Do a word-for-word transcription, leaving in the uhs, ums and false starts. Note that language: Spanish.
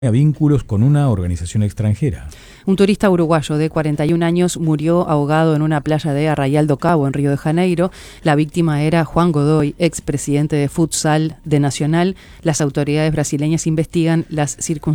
vínculos con una organización extranjera. Un turista uruguayo de cuarenta y un años murió ahogado en una playa de Arraial do Cabo, en Río de Janeiro. La víctima era Juan Godoy, expresidente de futsal de Nacional. Las autoridades brasileñas investigan las circunstancias